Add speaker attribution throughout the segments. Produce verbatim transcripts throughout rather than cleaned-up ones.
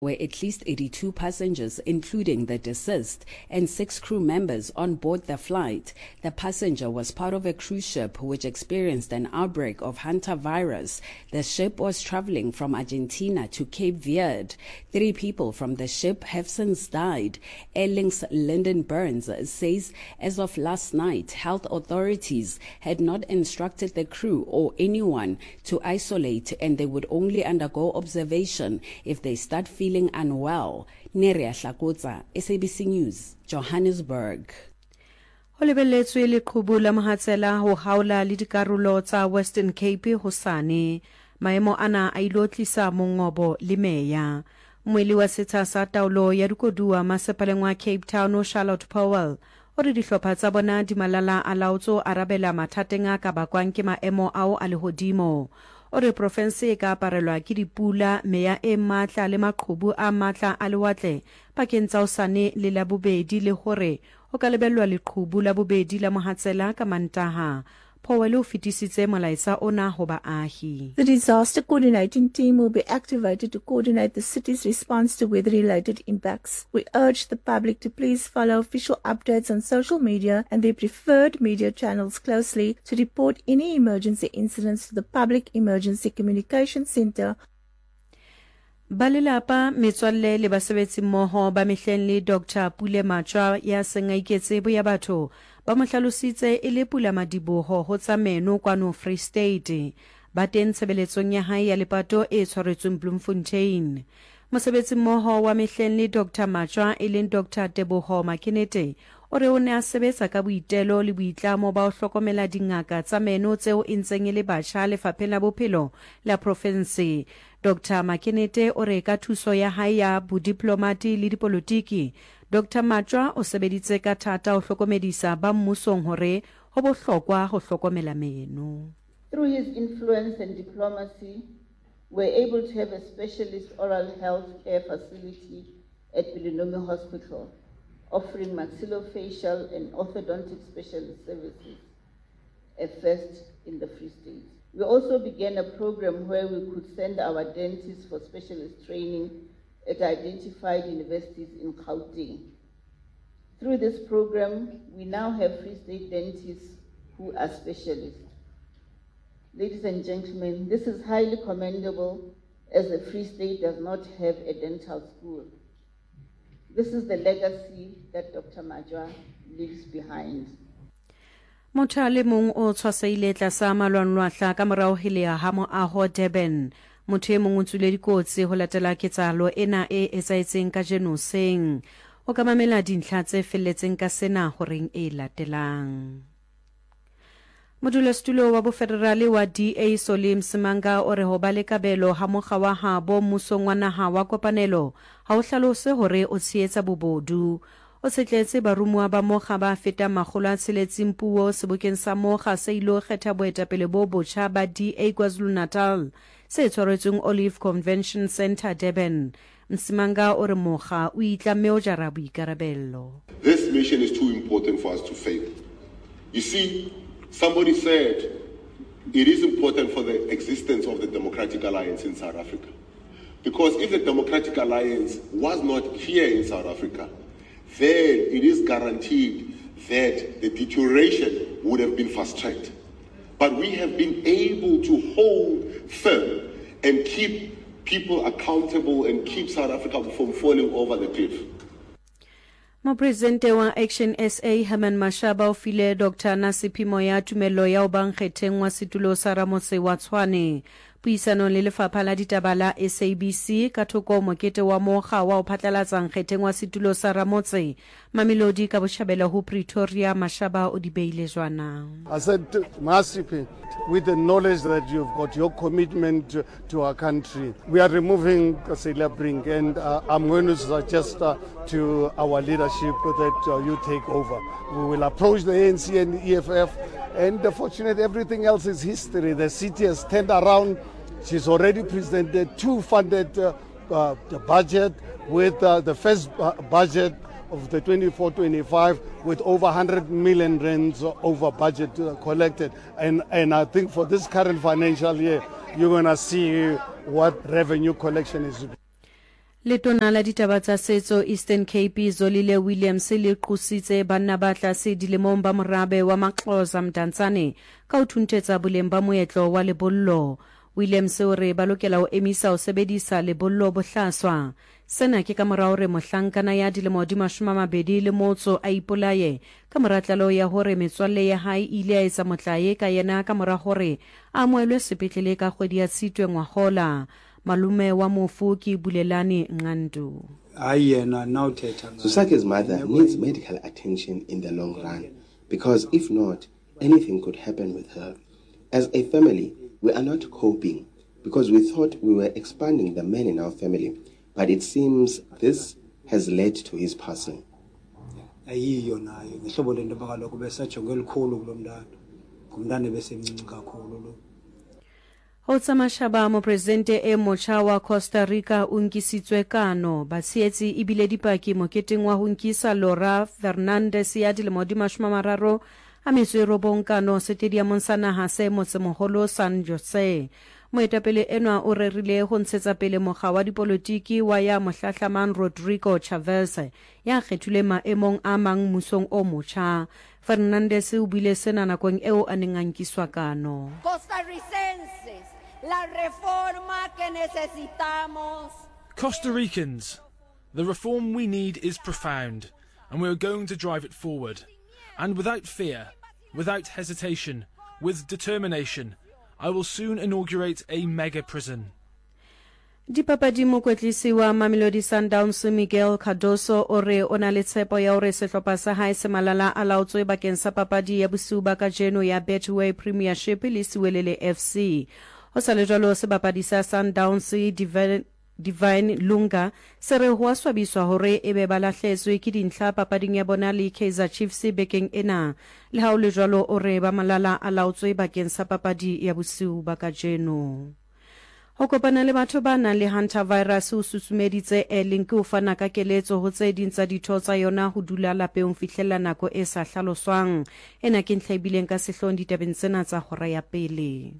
Speaker 1: were at least eighty-two passengers, including the deceased, and six crew members on board the flight. The passenger was part of a cruise ship which experienced an outbreak of hantavirus. The ship was traveling from Argentina to Cape Verde. Three people from the ship have since died. Airlink's Lyndon Burns says as of last night, health authorities had not instructed the crew or anyone to isolate, and they would only undergo observation if they start feeling unwell. Nerea Hlakotsa, S A B C News, Johannesburg.
Speaker 2: Ho lebelletswe leqhubu la mohatsela ho haola le dikarolo tsa Western Cape hosane. Maemo ana a ilo tlisa mongobo le meya. Moeli wa setsha sa taolo ya dikoduwa masepaleng wa Cape Town, Charlotte Powell, o re dihlopha tsa bona di malala a laotso arabela mathateng a ka bakwang ke maemo ao a lehodimo. O re province e ka aparelwa ke dipula, meya e matla le maqhubu a matla a lewatle pakeng tsa hosane le la bobedi, le hore o ka lebellwa leqhubu la bobedi la mohatsela ka Mantaha. Powell o fetisitse molaetsa ona ho baahi.
Speaker 3: The disaster coordinating team will be activated to coordinate the city's response to weather-related impacts. We urge the public to please follow official updates on social media and their preferred media channels closely to report any emergency incidents to the Public Emergency Communication Centre.
Speaker 2: Balelapa metswalle le basebetsi mmoho ba mehleng le Doctor Pule Matjwa ya sengaiketse boya batho ba mo hlalositse e le Pula Madiboho ho tsa meno kwano Free State ba teng tshebeletsong ya hae ya lepato e tshwaretsweng Bloemfontein. Mosebetsi mmoho wa mehleng le Doctor Matjwa e leng Doctor Teboho Makenete o re o ne a sebetsa ka boitelo le boitlamo ba ho hlokomela dingaka tsa meno tseo e ntseng e le batjha lefapheng la bophelo la province. Doctor Makenete o re ka thuso ya hae ya bodiplomati le dipolotiki, Doctor Matjwa o sebeditse ka thata ho hlokomedisa ba mmusong hore ho bohlokwa ho hlokomela meno.
Speaker 4: Through his influence and diplomacy, we're able to have a specialist oral health care facility at Bilinomi Hospital, offering maxillofacial and orthodontic specialist services, a first in the Free State. We also began a program where we could send our dentists for specialist training at identified universities in Gauteng. Through this program, we now have Free State dentists who are specialists. Ladies and gentlemen, this is highly commendable as the Free State does not have a dental school. This is the legacy that Doctor Matjwa leaves behind.
Speaker 2: Motho le mong o tshwaseile tlasa malwanlwahla ka morao helea ha moaho Durban. Motho e mong o tswile dikotsi ho latela ketsahalo ena e etsaetseng ka jenoseng. O ka mamela dintlha tse felletseng ka sena horeng e latelang. Modulasetulo wa bofederale wa D A Solim Simanga o re ho ba le kabelo ha mokga wa habo mmusong wa naha wa kopanelo ha o hlalose hore o tsheetsa bobodu. O setletse barumuwa ba mokga ba feta makgolo a tsheletseng puo sebokeng sa mokga se ilo kgetha boetapele bo botjha ba D A KwaZulu-Natal se tshwaretsweng Olive Convention Centre Durban. Msimanga o re mokga o itlamme o jara boikarabello.
Speaker 5: This mission is too important for us to fail. You see, somebody said it is important for the existence of the Democratic Alliance in South Africa. Because if the Democratic Alliance was not here in South Africa, then it is guaranteed that the deterioration would have been fast-tracked. But we have been able to hold firm and keep people accountable and keep South Africa from falling over the cliff.
Speaker 2: Mopresidente wa Action S A Herman Mashaba o file Doctor Nasipi Moya tumelo ya o bang kgetheng wa setulo sa Ramotse wa Tshwane. Puisano le lefapha la ditaba la S A B C ka thoko mokete wa mokga wa o phatlalatsang kgetheng wa setulo sa Ramotse. Mamelodi ka boshabela ho Pretoria, Mashaba o di beile jwana.
Speaker 6: I said, Masipi, with the knowledge that you've got your commitment to, to our country, we are removing Kasela Brink, and uh, I'm going to suggest uh, to our leadership that uh, you take over. We will approach the A N C and the E F F, and uh, fortunately everything else is history. The city has turned around. She's already presented two funded uh, uh, the budget with uh, the first uh, budget of the twenty-four twenty-five with over one hundred million rands over budget uh, collected. And, and I think for this current financial year, you're going to see what revenue collection is.
Speaker 2: Letona la ditaba tsa setso Eastern Cape Zolile Williams le qositse banna ba tlase dilemong ba morabe wa Maxhosa Mdantsane ka ho thuntetsa boleng ba moetlo wa lebollo. Williams o re ba lokela ho emisa ho sebedisa lebollo bohlaswa. Sena ke ka morao re mohlankana ya dilemo di mashome a mabedi le motso a ipolaye ka moratlalo ya hore metswalle ya hae ile a etsa motlaye ka yena ka mora hore a amohelwe sepetlele ka kgwedi ya Tshitwe ngwahola. Malume wa mofu ke Bulelani Ngandu.
Speaker 7: Susake's mother needs medical attention in the long run because if not, anything could happen with her. As a family, we are not coping because we thought we were expanding the men in our family, but it seems this has led to his passing.
Speaker 2: Ho tsamashaba mo presidente e motjha wa Costa Rica o nkisitswe kano batshehetsi ibile dipaki moketeng wa ho nkisa Laura Fernandez ya dilemo di mashome a mararo a metso e robong kano stadium sa naha se motsemoholo San Jose. Moetapele enwa o rerile ho ntshetsa pele mokga wa dipolotiki wa ya mohlahlaman Rodrigo Chavez ya kgethile maemong a mang musong o motjha. Fernandez o bile sena nakong eo a neng a nkiswa kano.
Speaker 8: Costarricenses, la reforma que necesitamos.
Speaker 9: Costa Ricans, the reform we need is profound, and we are going to drive it forward. And without fear, without hesitation, with determination, I will soon inaugurate a mega prison.
Speaker 2: Dipapadi mokwetlisi wa Mamelodi Sundowns Miguel Cardoso o re o na le tshepo ya hore sehlopha sa hae se malala a laotswe bakeng sa papadi ya bosiu ba kajeno ya Betway Premiership le Siwelele F C. Ho sa le jwalo sebapadi sa Sundowns Divine, Divine Lunga se re ho swabiswa hore e be ba lahletswe ke dintlha papading ya bona le Kaizer Chiefs bekeng ena. Le ha o le jwalo o re ba malala a laotswe bakeng sa papadi ya bosiu ba kajeno. Ho kopana le batho ba nang le Hunter virus o susumeditse e link o fana ka keletso ho tse ding tsa ditho tsa yona ho dula lapeng fihlella nako e sa hlaloswang. Ena ke ntlha ibileng ka sehlong ditabeng tsena tsa hora ya pele.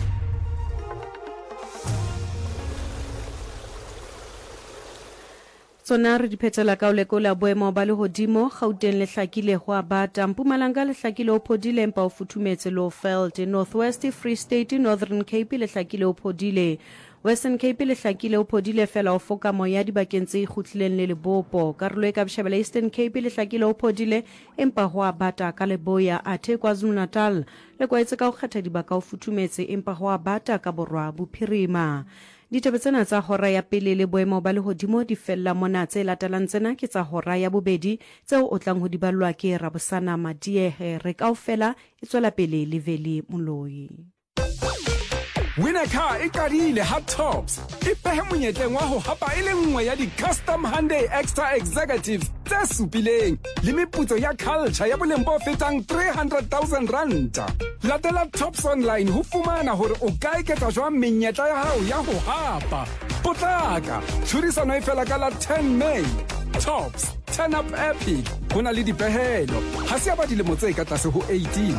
Speaker 2: Tsona re diphetela ka o lekola boemo ba lehodimo Gauteng le hlakile ho abata Mpumalanga le hlakile o phodile empa o futhumetse Lowveld Northwest Free State Northern Cape le hlakile o phodile Western Cape le hlakile o phodile fela o foka moya dibakeng tse ikgutlileng le Lebopo karolo e ka Boshabela Eastern Cape le hlakile o phodile empa ho abata ka Leboya athe KwaZulu-Natal le kwaetse ka ho kgetha dibaka o futhumetse empa ho abata ka Borwa Bophirima. Ditaba tsena tsa hora ya pele le boemo ba lehodimo di fella mona tse latelang tsena ke tsa hora ya bobedi tseo o tlang ho di ballwa ke Rabosana Madiehe re kaofela e tswela pele le Veli Moloi.
Speaker 10: Winner car e qadile ha Tops e pehe monyetleng wa ho hapa e le nngwe ya di Custom Hyundai Extra Executives tse supileng le meputso ya culture ya boleng bo fetang three hundred thousand rand. Latela Tops online ho fumana hore o ka eketsa jwang menyetla ya hao ya ho hapa. Potlaka, tshudisano e fela ka la ten May. Tops, turn up epic. Hona le dipehelo. Ha se ba dilemo tse ka tlase ho eighteen.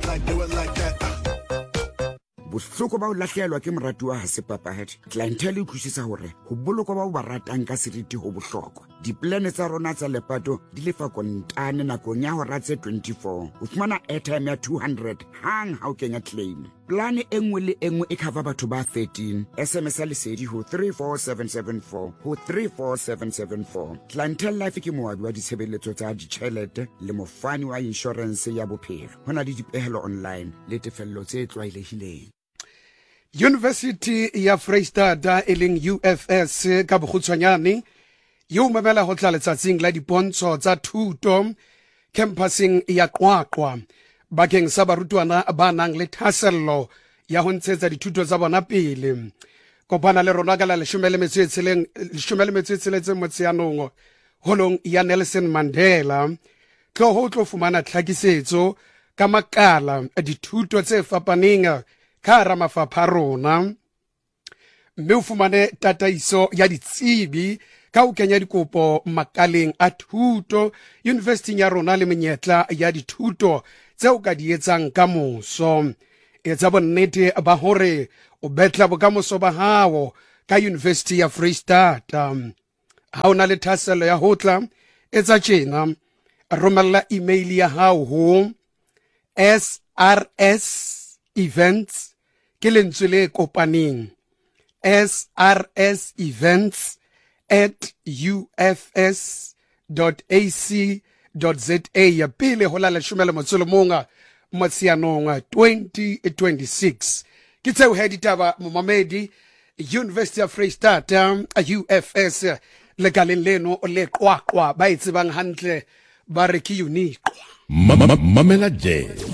Speaker 11: Bohloko ba o lahlehelwa ke moratuwa ha se papadi. Clientele e thushisa hore ho bolokwa ba o ba ratang ka seriti ho bohlokwa. Diplane tsa rona tsa lepato di lefa kontane nakong ya hora tse twenty-four. O fumana airtime ya two hundred hang ha o kenya claim. Plane e nngwe le e nngwe e cover batho ba thirteen. S M S ya lesedi ho three four seven seven four ho three four seven seven four. Clientele Life ke moabi wa ditshebeletso tsa ditjhelete le mofani wa insurance ya bophelo. Hona le dipehelo online le tefello tse tlwaelehileng.
Speaker 12: University ya Freistata e leng U F S ka bokgutshwanyane yo mamela ho tla letsatsing la dipontsho tsa thuto campusing ya Qwaqwa bakeng sa barutwana ba nang le thasello ya ho ntshetsa dithuto tsa bona pele. Kopana le rona ka la leshome le metso e tsheleng leshome le metso e tsheletseng Motsheanong holong ya Nelson Mandela tlo ho tlo fumana tlhakisetso ka makala dithuto tse fapaneng ka hara mafapha rona mme o fumane tataiso ya ditsebi ka o kenya dikopo makaleng a thuto university ya rona le menyetla ya dithuto tse o ka di etsang ka moso. Etsa bonnete ba hore o betla bokamoso ba hao ka University ya Freistata. ha ona le thaselo ya hotla etsa tjena romella email ya hao ho S R S events ke lentswe le kopaneng S R S events at U F S dot A C dot Z A ya pele ho la leshome le motso le monga Motsheanong twenty twenty-six ke tseo he ditaba momamedi University of Freistata U F S le galeng leno le qwaqwa ba itsebang hantle ba re ke unique
Speaker 13: Mamela Jazz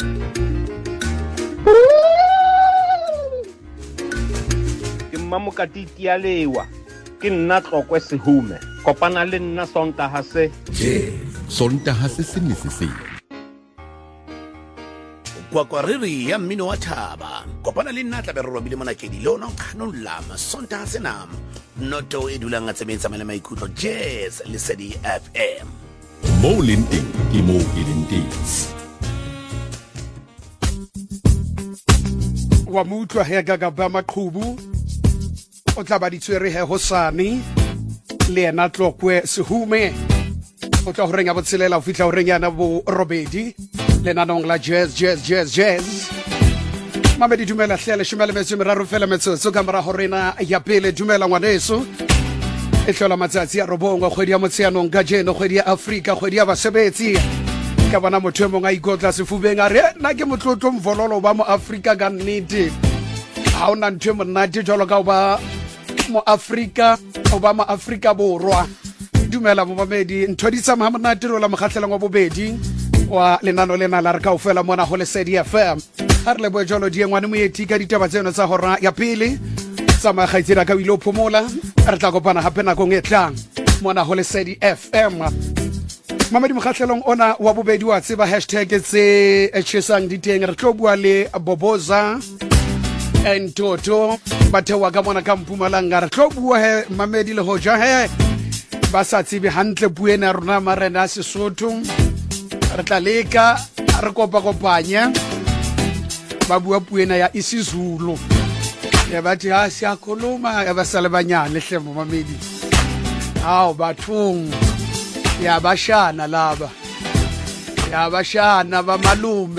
Speaker 14: ke mmamokatiti ya lewa ke nna tlokwe sehume kopana le nna Sontaga se
Speaker 13: je Sontaga se se misisi
Speaker 15: kwakwariri ya mmino wa thaba kopana le nna tla be re robile monakedi le ona kganong lama Sontaga se nam noto e dulang a tsemetsa mele maikutlo Jazz le Lesedi F M
Speaker 13: mo lente ke mo ilente
Speaker 12: wa mutlwa he gaga ba maqhubu o tla ba ditshwere he hosane le ena tlokwe sehume o tla ho renga botselela o fitla ho renyana bo robedi le nanong la jazz jazz jazz jazz mama di dumela hlele shumela metso meraro fela metso so kamera ho rena ya pele dumela ngwaneso e hlola matsatsi ya robongo kgwedi ya Motsheanong ka jeno kgwedi ya Afrika kgwedi ya basebetsi ka bona motho e mong a ikotla sefubeng a re nna ke motlotlo mvololo ba mo Afrika ka nnete ha ona ntwe monate jalo ka ba mo Afrika o ba mo Afrika borwa dumela mo mamedi ntho di tsama monate ro la mogahlela ngwa bobedi wa lenano lena la re ka ofela mona ho Lesedi F M ha re le bo jalo di ngwane moeti ka ditaba tseno tsa hora ya pele tsama khaitsira ka wilo phomola re tla kopana hape nakong e tlang mona ho Lesedi F M mamedi mogahtlelong ona wa bobedi wa tseba hashtag tse echesang diteng re tlo bua le Boboza and Toto bathewa ka mona ka Mpumalanga re tlo bua he mamedi le hoja he ba sa tsebe hantle buena rona marena Sesotho re tla leka re kopa kopanya ba bua puena ya isiZulu ya bathi ha siyakhuluma ya basale banyane hle mamedi hawo bathung ya bashana laba ya bashana bamalume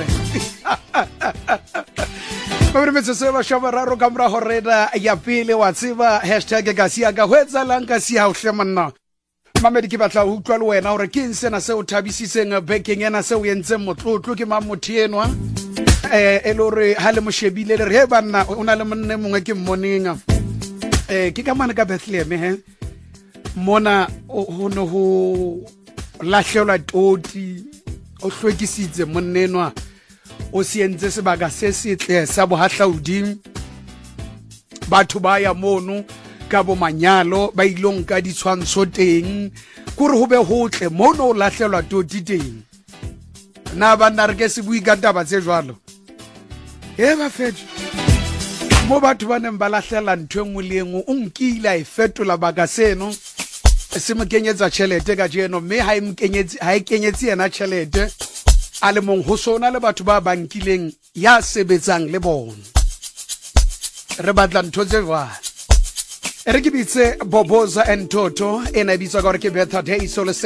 Speaker 12: Mabere metso se ba shaba raro kamra horeda ya pele wa tseba hashtag ka sia ka hwetsa lanka sia o hle manna mamedi ke batla ho utlwa le wena hore ke nsena se o thabisitseng bekeng ena se o yentseng motlotlo ke mamothienwa eh elore ha le moshebile le re he bana ona le monne mongwe ke mmoninga eh ke ka mana ka Bethlehem he mona ho no ho lahlelwa toti o hlwekisitse monnenwa o sientse sebaka se setle sa bohahlaudi batho ba ya mono ka bo manyalo ba ilong ka ditshwantsho teng kore ho be hotle mono o lahlelwa toti teng na bana re ke se bui ka taba tse jwalo e ba fetše mo batho ba neng ba lahlela ntho engwe le engwe o nkile a e fetola baka seno se mo kenyetsa tšhelete ka jeno mme ha e kenyetse yena tšhelete a le mong ho sona le batho ba bankileng ya sebetsang le bona re batla ntho tse jwalo e re ke bitse Boboza and Toto ena e bitswa ka gore ke birthday so le